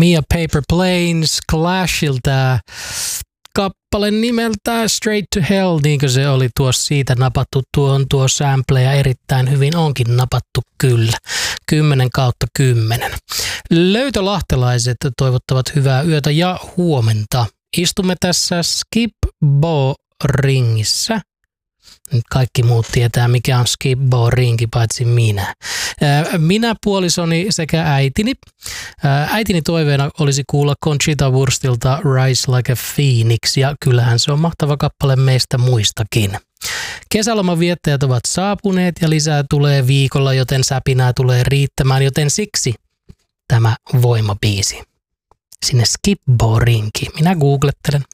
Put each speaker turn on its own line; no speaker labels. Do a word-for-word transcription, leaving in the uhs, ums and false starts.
Mia Paper Planes Clashilta kappale nimeltä Straight to Hell, niin kuin se oli tuossa siitä napattu tuon tuo sample ja erittäin hyvin onkin napattu kyllä. kymmenen kautta kymmenen. Löytölahtelaiset toivottavat hyvää yötä ja huomenta. Istumme tässä Skip-Bo-ringissä. Nyt kaikki muut tietää, mikä on Skip-Bo-ringi, paitsi minä. Minä, puolisoni sekä äitini. Äitini toiveena olisi kuulla Conchita Wurstilta Rise Like a Phoenix, ja kyllähän se on mahtava kappale meistä muistakin. Kesäloman viettäjät ovat saapuneet ja lisää tulee viikolla, joten säpinää tulee riittämään, joten siksi tämä voimabiisi. Sinne Skip-Bo-rinkiin. Minä googlettelen.